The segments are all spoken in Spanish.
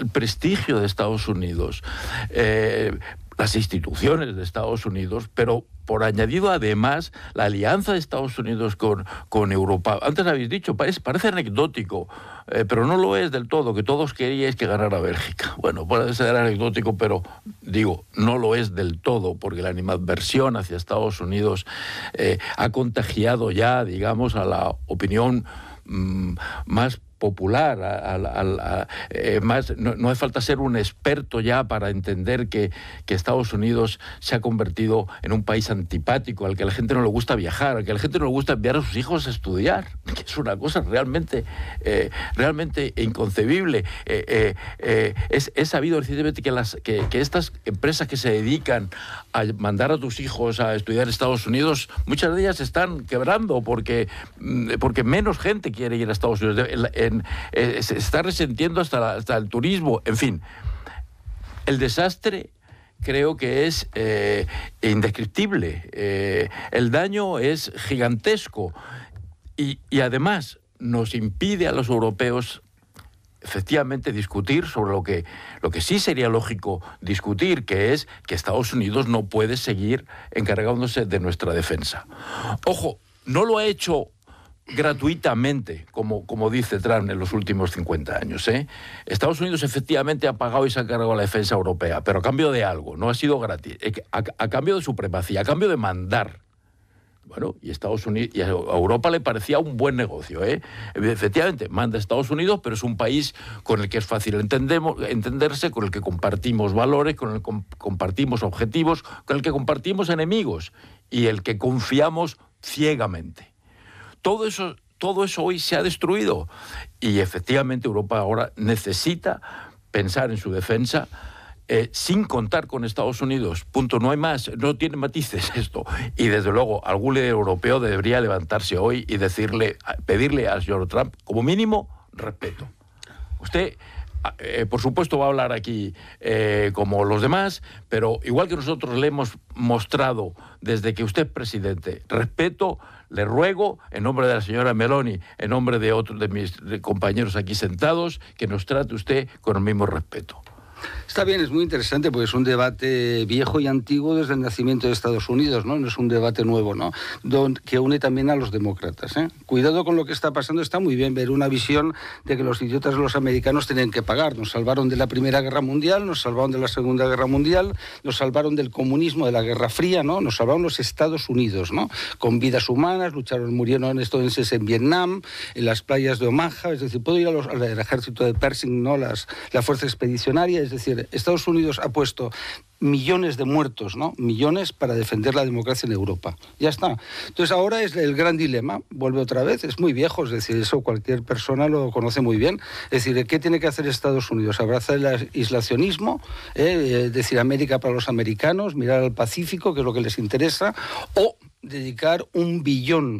el prestigio de Estados Unidos, las instituciones de Estados Unidos, pero por añadido además la alianza de Estados Unidos con Europa. Antes habéis dicho, parece anecdótico, pero no lo es del todo, que todos queríais que ganara Bélgica. Bueno, puede ser anecdótico, pero digo, no lo es del todo, porque la animadversión hacia Estados Unidos ha contagiado ya, digamos, a la opinión más popular, no hace falta ser un experto ya para entender que Estados Unidos se ha convertido en un país antipático, al que a la gente no le gusta viajar, al que a la gente no le gusta enviar a sus hijos a estudiar, que es una cosa realmente inconcebible. Es sabido recientemente que estas empresas que se dedican a mandar a tus hijos a estudiar en Estados Unidos, muchas de ellas están quebrando porque menos gente quiere ir a Estados Unidos. Se está resentiendo hasta el turismo, en fin. El desastre creo que es indescriptible. El daño es gigantesco y además nos impide a los europeos efectivamente discutir sobre lo que sí sería lógico discutir, que es que Estados Unidos no puede seguir encargándose de nuestra defensa. Ojo, no lo ha hecho gratuitamente, como dice Trump en los últimos 50 años. Estados Unidos efectivamente ha pagado y se ha encargado de la defensa europea, pero a cambio de algo, no ha sido gratis, a cambio de supremacía, a cambio de mandar. Bueno, y Estados Unidos y a Europa le parecía un buen negocio, Efectivamente, manda a Estados Unidos, pero es un país con el que es fácil entenderse, con el que compartimos valores, con el que compartimos objetivos, con el que compartimos enemigos y el que confiamos ciegamente. Todo eso hoy se ha destruido y efectivamente Europa ahora necesita pensar en su defensa sin contar con Estados Unidos. Punto, no hay más, no tiene matices esto. Y desde luego algún líder europeo debería levantarse hoy y pedirle al señor Trump, como mínimo, respeto. Usted, por supuesto, va a hablar aquí como los demás, pero igual que nosotros le hemos mostrado desde que usted es presidente respeto, le ruego, en nombre de la señora Meloni, en nombre de otros de mis compañeros aquí sentados, que nos trate usted con el mismo respeto. Está bien, es muy interesante porque es un debate viejo y antiguo desde el nacimiento de Estados Unidos, ¿no? No es un debate nuevo, ¿no? Que une también a los demócratas, Cuidado con lo que está pasando, está muy bien ver una visión de que los idiotas de los americanos tienen que pagar. Nos salvaron de la Primera Guerra Mundial, nos salvaron de la Segunda Guerra Mundial, nos salvaron del comunismo, de la Guerra Fría, ¿no? Nos salvaron los Estados Unidos, ¿no? Con vidas humanas, murieron estadounidenses en Vietnam, en las playas de Omaha, es decir, puedo ir al ejército de Pershing, ¿no? La fuerza expedicionaria, es decir, Estados Unidos ha puesto millones de muertos, ¿no? Millones para defender la democracia en Europa. Ya está. Entonces ahora es el gran dilema. Vuelve otra vez. Es muy viejo, es decir, eso cualquier persona lo conoce muy bien. Es decir, ¿qué tiene que hacer Estados Unidos? ¿Abrazar el aislacionismo? Decir América para los americanos, mirar al Pacífico, que es lo que les interesa, o dedicar un billón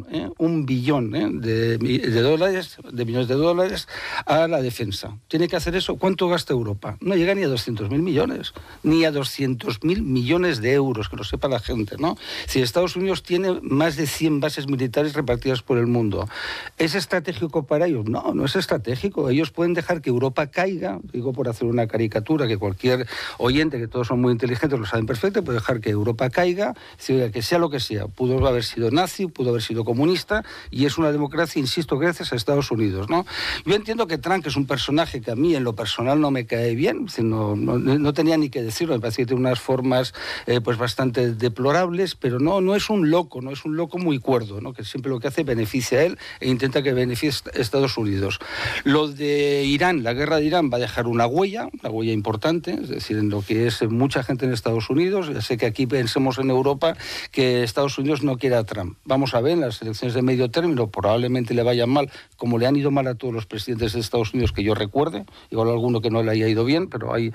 de millones de dólares a la defensa. ¿Tiene que hacer eso? ¿Cuánto gasta Europa? No llega ni a 200.000 millones, ni a 200.000 millones de euros, que lo sepa la gente, ¿no? Si Estados Unidos tiene más de 100 bases militares repartidas por el mundo, ¿es estratégico para ellos? No, no es estratégico. Ellos pueden dejar que Europa caiga, digo por hacer una caricatura, que cualquier oyente, que todos son muy inteligentes, lo saben perfecto, puede dejar que Europa caiga, que sea lo que sea. Pudo haber sido nazi, pudo haber sido comunista, y es una democracia, insisto, gracias a Estados Unidos, ¿no? Yo entiendo que Trump es un personaje que a mí en lo personal no me cae bien, no tenía ni que decirlo, me parece que tiene unas formas pues bastante deplorables, pero no es un loco, no es un loco muy cuerdo, ¿no? Que siempre lo que hace beneficia a él e intenta que beneficie a Estados Unidos. Lo de Irán, la guerra de Irán va a dejar una huella importante, es decir, en lo que es mucha gente en Estados Unidos. Ya sé que aquí pensemos en Europa que Estados Unidos no quiere a Trump. Vamos a ver, en las elecciones de medio término probablemente le vayan mal, como le han ido mal a todos los presidentes de Estados Unidos que yo recuerde, igual a alguno que no le haya ido bien, pero hay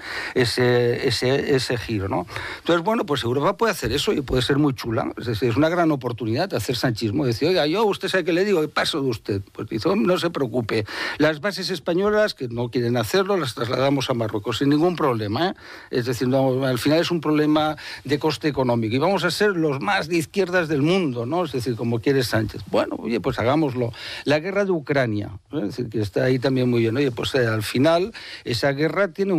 ese giro, ¿no? Entonces, bueno, pues Europa puede hacer eso y puede ser muy chula. Es decir, es una gran oportunidad de hacer sanchismo, decir, oiga, usted sabe que le digo, paso de usted. Pues dice, no se preocupe. Las bases españolas que no quieren hacerlo, las trasladamos a Marruecos sin ningún problema, Es decir, no, al final es un problema de coste económico y vamos a ser los más de izquierdas del mundo, ¿no? Es decir, como quiere Sánchez. Bueno, oye, pues hagámoslo. La guerra de Ucrania, es decir, que está ahí también muy bien. Oye, pues al final esa guerra tiene